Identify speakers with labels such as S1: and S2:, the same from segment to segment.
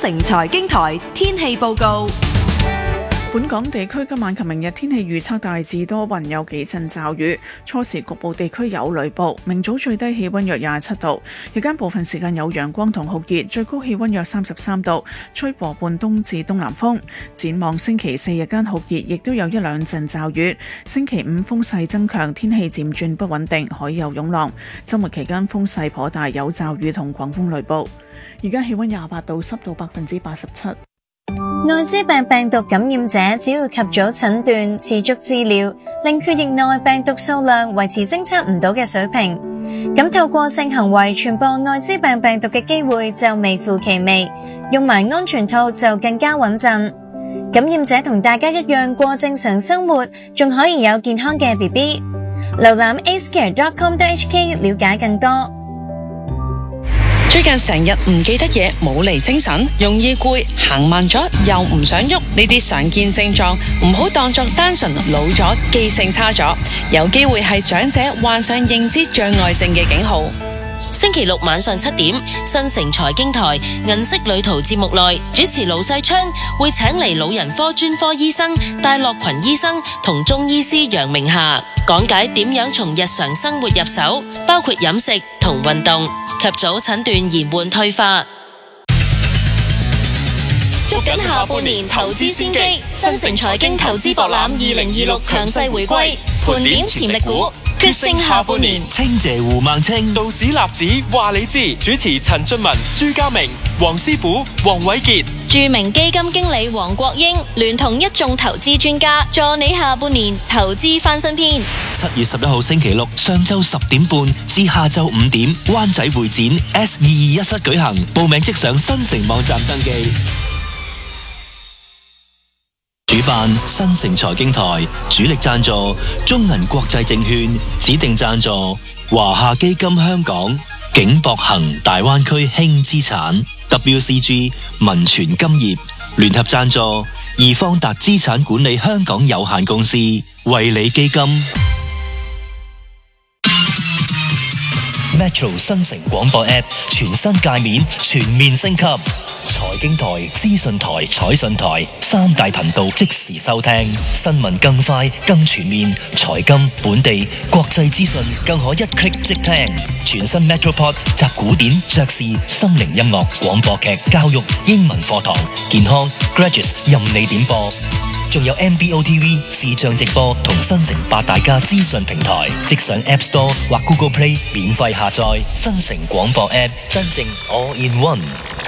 S1: 城財經台天氣報告。
S2: 本港地區今晚及明日天氣預測大致多雲，有幾陣驟雨，初時局部地區有雷暴。明早最低氣溫約27度，日間部分時間有陽光同酷熱，最高氣溫約33度，吹和緩東至東南風。展望星期四日間酷熱，亦都有一兩陣驟雨。星期五風勢增強，天氣漸轉不穩定，海有湧浪。週末期間風勢頗大，有驟雨同狂風雷暴。而家氣溫28度，濕度87%。
S3: 艾滋病病毒感染者只要及早診斷、持續治療，令血液內病毒數量維持偵測唔到嘅水平，咁透過性行為傳播艾滋病病毒嘅機會就微乎其微，用埋安全套就更加穩陣。感染者同大家一樣過正常生活，仲可以有健康嘅 BB。瀏覽 acecare.com.hk 了解更多。
S4: 最近成日唔記得嘢，冇嚟精神，容易攰，行慢咗又唔想喐，呢啲常見症狀唔好當作單純老咗、記性差咗，有機會係長者患上認知障礙症嘅警號。
S5: 星期六晚上7點，新城財經台銀色旅途節目內，主持盧世昌會請嚟老人科專科醫生戴樂群醫生同中醫師楊明霞講解點樣從日常生活入手，包括飲食同運動，及早診斷延緩退化。捉緊下半年投資先機，新城財經投資博覽2026強勢回歸，盤點潛力股，決勝下半年。
S6: 清謝胡孟青，
S7: 道指立指話你知。主持陳俊文、朱家明、黃師傅、黃偉傑。
S5: 著名基金經理黃國英聯同一眾投資專家，助你下半年投資翻新篇。
S6: 7月11號星期六上晝10點半至下晝5點，灣仔會展 S221室舉行，報名即上新城網站登記。主辦新城財經台，主力贊助中銀國際證券，指定贊助華夏基金香港、景博行大灣區輕資產、WCG 民權金業，聯合贊助易方達資產管理香港有限公司、惠理基金。Metro 新城廣播 App 全新界面，全面升級。財經台、資訊台、彩訊台三大頻道即時收聽，新聞更快更全面，財金、本地、國際資訊更可一 click 即聽。全新 Metropod 集古典、爵士、心靈音樂、廣播劇、教育、英文課堂、健康、Graduates 任你點播。仲有 MBO TV 視像直播同新城八大家資訊平台，即上 App Store 或 Google Play 免費下載新城廣播 App， 真正 All in One。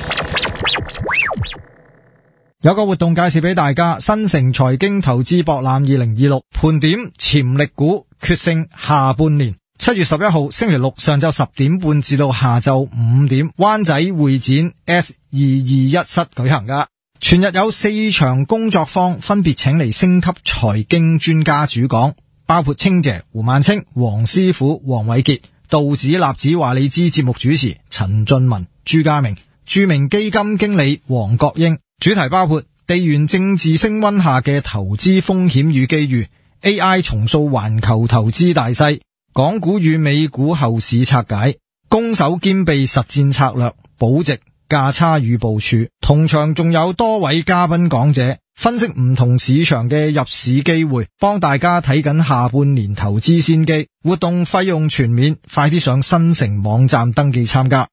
S8: 有個活動介紹俾大家，新城財經投資博覽2026盤點潛力股，決勝下半年。7月11號星期六上晝10點半至到下晝5點，灣仔會展 S221室舉行噶。全日有4場工作坊，分別請嚟星級財經專家主講，包括清姐、胡孟青、黃師傅、黃偉傑、道指立指話你知節目主持陳俊文、朱家明，著名基金經理黃國英。主題包括地緣政治升溫下嘅投資風險與機遇， AI 重塑環球投資大勢，港股與美股後市拆解，攻守兼備實戰策略，保值價差與部署。同場仲有多位嘉賓講者，分析唔同市場嘅入市機會，幫大家睇緊下半年投資先機。活動費用全免，快啲上新城網站登記參加。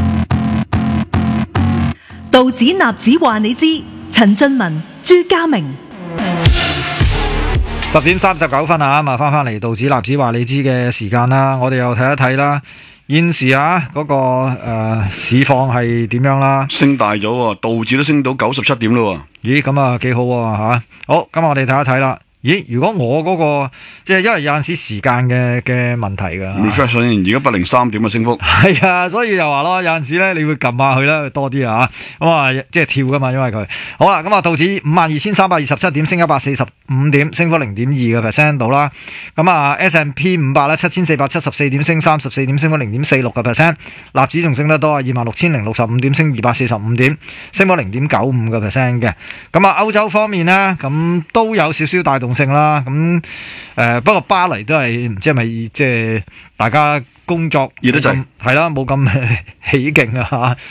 S1: 道指納指話你知，陳俊文、朱家明。
S9: 10點39分啊，咁啊翻嚟道指納指話你知嘅時間啦，我哋又睇一睇啦。現時嗰個市況係點樣啦？
S10: 升大咗，道指都升到97點咯。
S9: 咦，咁啊幾好吓。好，咁我哋睇一睇啦。咦，如果我嗰個即係因為有陣時時間嘅問題㗎
S10: refresh 而家103點嘅升幅
S9: 係啊，所以又話咯，有陣時咧你會撳下佢啦，多啲啊咁啊，即係跳㗎嘛，因為佢好啦，咁啊道指52,327點，升145點，升幅 0.2% 到啦。咁啊 S&P 500咧7,474點，升34點，升幅 0.46%。納指仲升得多啊，26,065點，升245點，升幅 0.95% 嘅。咁啊歐洲方面呢，咁都有少少帶動性啦，咁不過巴黎都係唔知係咪即係大家工作熱得滯，係啦，冇咁起勁啊